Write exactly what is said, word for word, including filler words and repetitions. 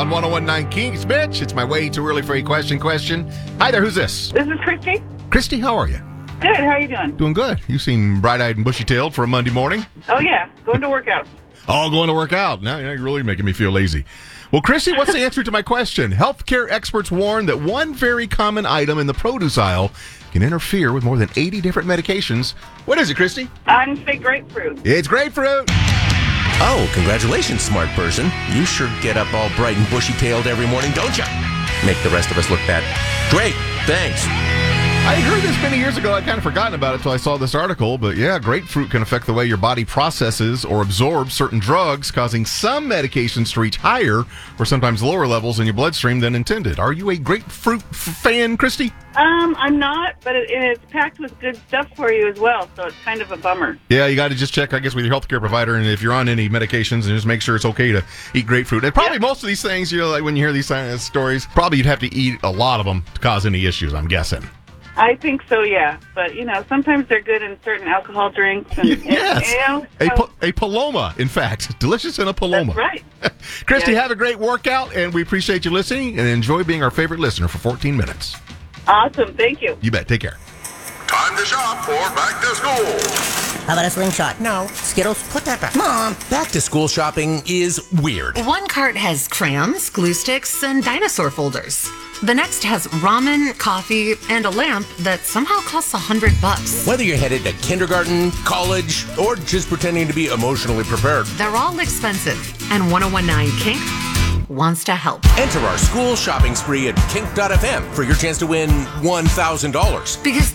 on one oh one nine Kinks. Bitch, it's my way too early for a question question. Hi there, who's this? This is Christy. Christy, how are you? Good, how are you doing? Doing good. You seem bright-eyed and bushy-tailed for a Monday morning. Oh, yeah, going to work out. Oh, going to work out. Now you're really making me feel lazy. Well, Christy, what's the answer to my question? Healthcare experts warn that one very common item in the produce aisle can interfere with more than eighty different medications. What is it, Christy? I'm going to say grapefruit. It's grapefruit. Oh, congratulations, smart person. You sure get up all bright and bushy-tailed every morning, don't you? Make the rest of us look bad. Great, thanks. I heard this many years ago. I'd kind of forgotten about it until I saw this article. But yeah, grapefruit can affect the way your body processes or absorbs certain drugs, causing some medications to reach higher or sometimes lower levels in your bloodstream than intended. Are you a grapefruit f- fan, Christy? Um, I'm not, but it, it's packed with good stuff for you as well, so it's kind of a bummer. Yeah, you got to just check, I guess, with your healthcare provider, and if you're on any medications, and just make sure it's okay to eat grapefruit. And probably Yeah. most of these things, you know, like when you hear these uh, stories, probably you'd have to eat a lot of them to cause any issues, I'm guessing. I think so, yeah. But, you know, sometimes they're good in certain alcohol drinks. And, Yes. And, you A, know, pa- a Paloma, in fact. Delicious in a Paloma. that's right. Christy, Yes. have a great workout, and we appreciate you listening, and enjoy being our favorite listener for fourteen minutes. Awesome, thank you. You bet. Take care. Time to shop for back to school. How about a slingshot? No. Skittles? Put that back. Mom! Back to school shopping is weird. One cart has crayons, glue sticks, and dinosaur folders. The next has ramen, coffee, and a lamp that somehow costs a hundred bucks. Whether you're headed to kindergarten, college, or just pretending to be emotionally prepared, They're all expensive, and one oh one nine Kink wants to help. enter our school shopping spree at kink dot f m for your chance to win one thousand dollars. Because